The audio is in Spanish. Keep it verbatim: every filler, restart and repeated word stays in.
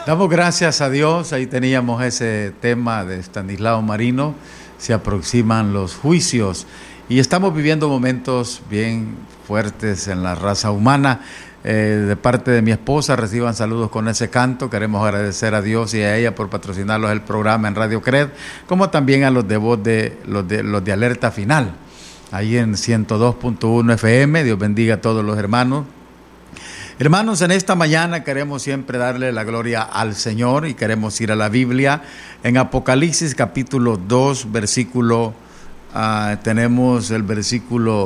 Damos gracias a Dios. Ahí teníamos ese tema de Estanislao Marino. Se aproximan los juicios y estamos viviendo momentos bien fuertes en la raza humana. Eh, de parte de mi esposa, reciban saludos con ese canto. Queremos agradecer a Dios y a ella por patrocinarlos el programa en Radio Cred, como también a los de voz de los de, los de Alerta Final, ahí en ciento dos punto uno F M. Dios bendiga a todos los hermanos. Hermanos, en esta mañana queremos siempre darle la gloria al Señor y queremos ir a la Biblia. En Apocalipsis capítulo dos, versículo, uh, tenemos el versículo